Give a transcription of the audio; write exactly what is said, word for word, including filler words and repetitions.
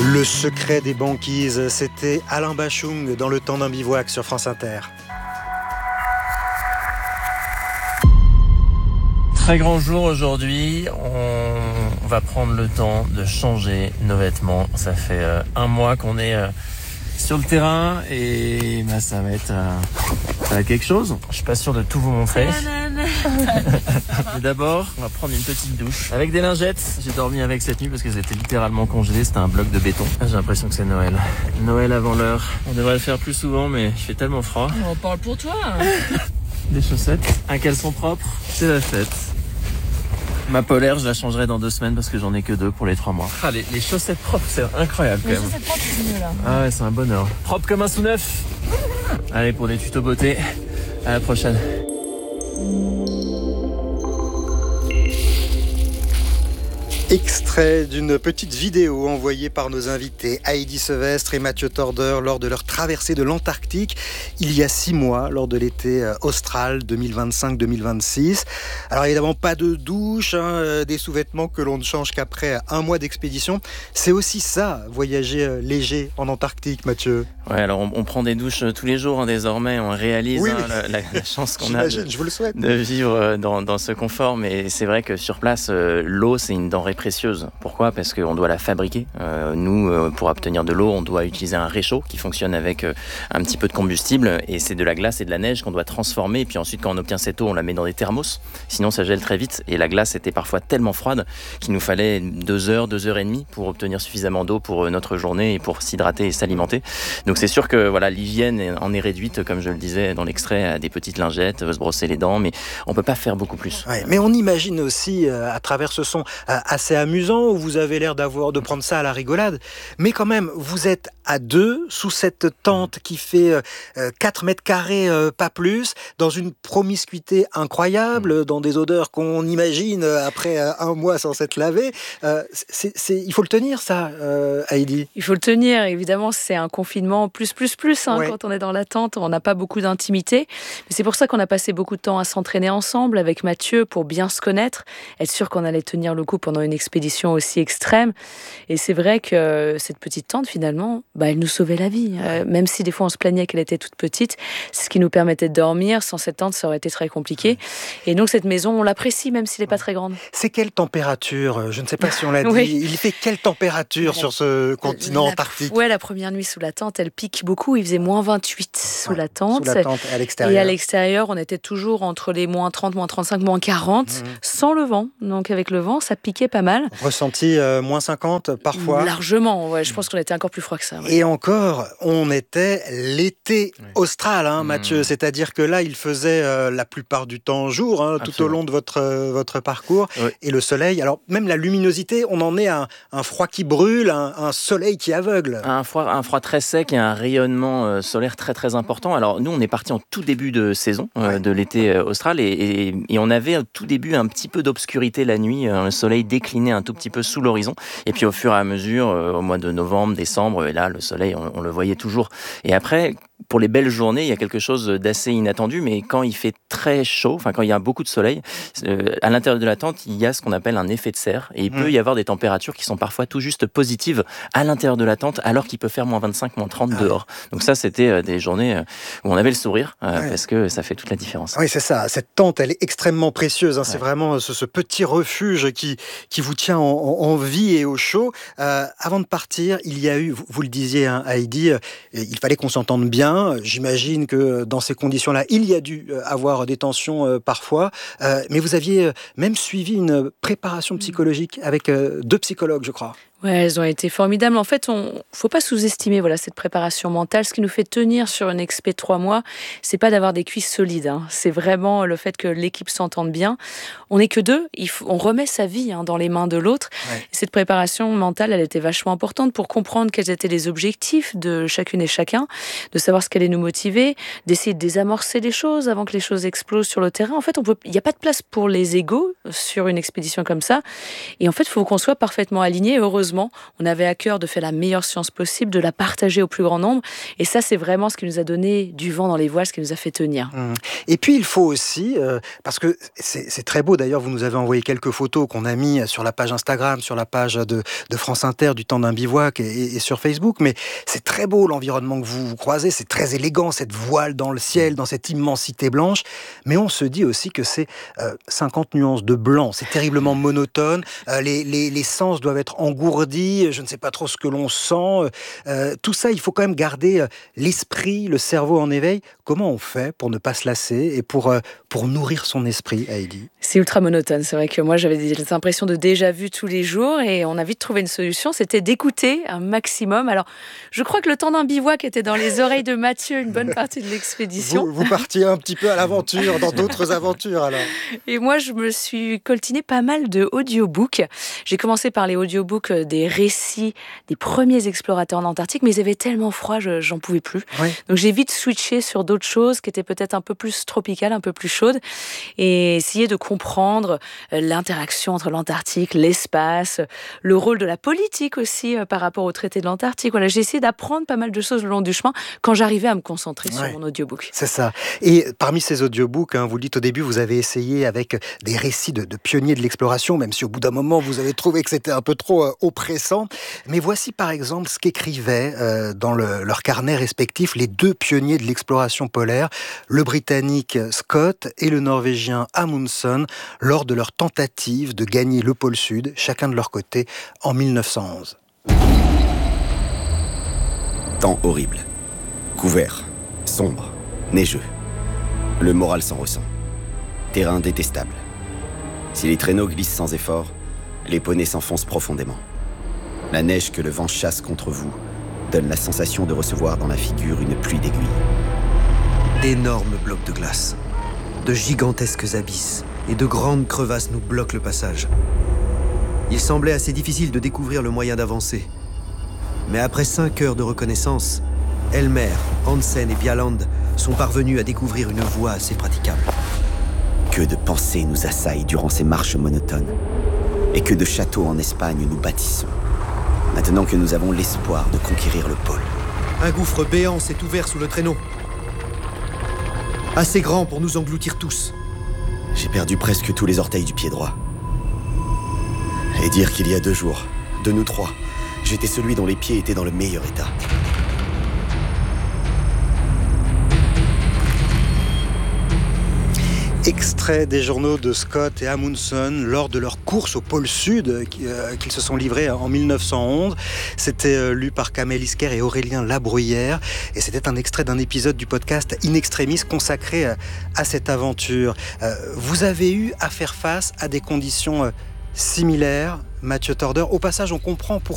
Le secret des banquises, c'était Alain Bachung dans Le temps d'un bivouac sur France Inter. Très grand jour aujourd'hui, on va prendre le temps de changer nos vêtements. Ça fait euh, un mois qu'on est euh, sur le terrain et bah, ça va être euh, ça va être quelque chose. Je suis pas sûr de tout vous montrer. Mais d'abord, on va prendre une petite douche avec des lingettes. J'ai dormi avec cette nuit parce qu'elles étaient littéralement congelées. C'était un bloc de béton. J'ai l'impression que c'est Noël. Noël avant l'heure. On devrait le faire plus souvent, mais il fait tellement froid. On parle pour toi. Des chaussettes, un caleçon propre, c'est la fête. Ma polaire, je la changerai dans deux semaines parce que j'en ai que deux pour les trois mois. Ah, les, les chaussettes propres, c'est incroyable quand Les même. chaussettes propres, c'est mieux là. Ah ouais, c'est un bonheur. Propre comme un sous neuf. Allez, pour des tutos beauté, à la prochaine. Extrait d'une petite vidéo envoyée par nos invités Heidi Sevestre et Mathieu Torder lors de leur traversée de l'Antarctique il y a six mois, lors de l'été austral deux mille vingt-cinq deux mille vingt-six. Alors évidemment pas de douche, hein, des sous-vêtements que l'on ne change qu'après un mois d'expédition. C'est aussi ça, voyager léger en Antarctique, Mathieu. Ouais, alors on, on prend des douches tous les jours hein, désormais, on réalise oui, hein, oui. La, la, la chance qu'on a de, je vous le souhaite. de vivre dans, dans ce confort, mais c'est vrai que sur place, euh, l'eau c'est une denrée précieuse. Pourquoi ? Parce qu'on doit la fabriquer. Euh, nous, euh, pour obtenir de l'eau, on doit utiliser un réchaud qui fonctionne avec euh, un petit peu de combustible et c'est de la glace et de la neige qu'on doit transformer et puis ensuite quand on obtient cette eau, on la met dans des thermos. Sinon ça gèle très vite et la glace était parfois tellement froide qu'il nous fallait deux heures, deux heures et demie pour obtenir suffisamment d'eau pour notre journée et pour s'hydrater et s'alimenter. Donc c'est sûr que voilà, l'hygiène en est réduite, comme je le disais dans l'extrait, à des petites lingettes, se brosser les dents, mais on peut pas faire beaucoup plus. Ouais, mais on imagine aussi euh, à travers ce son euh, assez amusant où vous avez l'air d'avoir de prendre ça à la rigolade, mais quand même vous êtes à deux sous cette tente qui fait euh, quatre mètres carrés, euh, pas plus, dans une promiscuité incroyable, dans des odeurs qu'on imagine après euh, un mois sans s'être lavé. Euh, c'est, c'est, il faut le tenir ça, euh, Heidi. Il faut le tenir, évidemment, c'est un confinement plus, plus, plus. Hein, ouais. Quand on est dans la tente, on n'a pas beaucoup d'intimité. Mais c'est pour ça qu'on a passé beaucoup de temps à s'entraîner ensemble avec Mathieu pour bien se connaître, être sûr qu'on allait tenir le coup pendant une expédition aussi extrême. Et c'est vrai que cette petite tente, finalement, bah, elle nous sauvait la vie. Euh, même si des fois on se plaignait qu'elle était toute petite, c'est ce qui nous permettait de dormir. Sans cette tente, ça aurait été très compliqué. Et donc cette maison, on l'apprécie même s'il n'est pas très grande. C'est quelle température ? Je ne sais pas si on l'a dit. Oui. Il fait quelle température sur ce continent la, antarctique ? Ouais, la première nuit sous la tente, elle pique beaucoup. Il faisait moins vingt-huit sous ouais, la tente. Sous la tente et à l'extérieur. Et à l'extérieur, on était toujours entre les moins trente, moins trente-cinq, moins quarante, mmh. sans le vent. Donc avec le vent, ça piquait pas mal. Ressenti euh, moins cinquante parfois ? Largement, ouais. Je pense qu'on était encore plus froid que ça. Ouais. Et encore, on était l'été oui. austral, hein, Mathieu. Mmh. C'est-à-dire que là, il faisait euh, la plupart du temps jour, hein, tout au long de votre, euh, votre parcours. Oui. Et le soleil, alors même la luminosité, on en est à un, un froid qui brûle, un, un soleil qui aveugle. Un froid, un froid très sec et un rayonnement euh, solaire très très important. Alors nous, on est parti en tout début de saison euh, ouais. de l'été euh, austral et, et, et on avait au tout début un petit peu d'obscurité la nuit. Euh, le soleil déclinait un tout petit peu sous l'horizon. Et puis au fur et à mesure, euh, au mois de novembre, décembre, et là, le soleil, on, on le voyait toujours. Et après, pour les belles journées, il y a quelque chose d'assez inattendu, mais quand il fait très chaud, enfin quand il y a beaucoup de soleil, euh, à l'intérieur de la tente, il y a ce qu'on appelle un effet de serre, et il mmh. peut y avoir des températures qui sont parfois tout juste positives à l'intérieur de la tente, alors qu'il peut faire moins vingt-cinq, moins trente ah. dehors. Donc ça, c'était euh, des journées où on avait le sourire, euh, ouais. parce que ça fait toute la différence. Oui, c'est ça. Cette tente, elle est extrêmement précieuse. Hein. Ouais. C'est vraiment ce, ce petit refuge qui, qui vous tient en, en vie et au chaud. Euh, avant de partir, il y a eu, vous, vous le disiez, hein, Heidi, euh, il fallait qu'on s'entende bien. J'imagine que dans ces conditions-là, il y a dû avoir des tensions euh, parfois, euh, mais vous aviez euh, même suivi une préparation psychologique avec euh, deux psychologues, je crois. Ouais, elles ont été formidables. En fait, on faut pas sous-estimer voilà cette préparation mentale. Ce qui nous fait tenir sur une expé de trois mois, c'est pas d'avoir des cuisses solides. Hein. C'est vraiment le fait que l'équipe s'entende bien. On n'est que deux. Il faut, on remet sa vie hein, dans les mains de l'autre. Ouais. Cette préparation mentale, elle était vachement importante pour comprendre quels étaient les objectifs de chacune et chacun, de savoir ce qu'allait nous motiver, d'essayer de désamorcer les choses avant que les choses explosent sur le terrain. En fait, on peut, il n'y a pas de place pour les égos sur une expédition comme ça. Et en fait, il faut qu'on soit parfaitement alignés. Heureusement, sérieusement. On avait à cœur de faire la meilleure science possible, de la partager au plus grand nombre. Et ça, c'est vraiment ce qui nous a donné du vent dans les voiles, ce qui nous a fait tenir. Mmh. Et puis, il faut aussi, euh, parce que c'est, c'est très beau, d'ailleurs, vous nous avez envoyé quelques photos qu'on a mis sur la page Instagram, sur la page de, de France Inter, du temps d'un bivouac, et, et sur Facebook, mais c'est très beau l'environnement que vous croisez, c'est très élégant, cette voile dans le ciel, dans cette immensité blanche, mais on se dit aussi que c'est euh, cinquante nuances de blanc, c'est terriblement monotone, euh, les, les, les sens doivent être engourdis, je ne sais pas trop ce que l'on sent, euh, tout ça, il faut quand même garder l'esprit, le cerveau en éveil. Comment on fait pour ne pas se lasser et pour, euh, pour nourrir son esprit, Heidi ? C'est ultra monotone, c'est vrai que moi j'avais des impressions de déjà vu tous les jours et on a vite trouvé une solution, c'était d'écouter un maximum. Alors je crois que le temps d'un bivouac était dans les oreilles de Mathieu une bonne partie de l'expédition. Vous, vous partiez un petit peu à l'aventure, dans d'autres aventures alors. Et moi je me suis coltiné pas mal de audiobooks. J'ai commencé par les audiobooks des récits des premiers explorateurs en Antarctique, mais ils avaient tellement froid, je, j'en pouvais plus. Oui. Donc j'ai vite switché sur d'autres choses qui étaient peut-être un peu plus tropicales, un peu plus chaudes, et essayer de comprendre l'interaction entre l'Antarctique, l'espace, le rôle de la politique aussi par rapport au traité de l'Antarctique. Voilà, j'ai essayé d'apprendre pas mal de choses le long du chemin quand j'arrivais à me concentrer sur ouais, mon audiobook. C'est ça. Et parmi ces audiobooks, hein, vous le dites au début, vous avez essayé avec des récits de, de pionniers de l'exploration, même si au bout d'un moment vous avez trouvé que c'était un peu trop euh, oppressant. Mais voici par exemple ce qu'écrivaient euh, dans le, leur carnet respectif les deux pionniers de l'exploration polaire, le Britannique Scott et le Norvégien Amundsen, lors de leur tentative de gagner le pôle Sud, chacun de leur côté, en mille neuf cent onze. Temps horrible, couvert, sombre, neigeux. Le moral s'en ressent. Terrain détestable. Si les traîneaux glissent sans effort, les poneys s'enfoncent profondément. La neige que le vent chasse contre vous donne la sensation de recevoir dans la figure une pluie d'aiguilles. D'énormes blocs de glace, de gigantesques abysses et de grandes crevasses nous bloquent le passage. Il semblait assez difficile de découvrir le moyen d'avancer. Mais après cinq heures de reconnaissance, Elmer, Hansen et Bjalland sont parvenus à découvrir une voie assez praticable. Que de pensées nous assaillent durant ces marches monotones. Et que de châteaux en Espagne nous bâtissons. Maintenant que nous avons l'espoir de conquérir le pôle. Un gouffre béant s'est ouvert sous le traîneau. Assez grand pour nous engloutir tous. J'ai perdu presque tous les orteils du pied droit. Et dire qu'il y a deux jours, de nous trois, j'étais celui dont les pieds étaient dans le meilleur état. Extrait des journaux de Scott et Amundsen lors de leur course au pôle Sud qu'ils se sont livrés en mille neuf cent onze. C'était lu par Kamel Isker et Aurélien Labruyère et c'était un extrait d'un épisode du podcast In Extremis consacré à cette aventure. Vous avez eu à faire face à des conditions similaires, Mathieu Torder. Au passage, on comprend pourquoi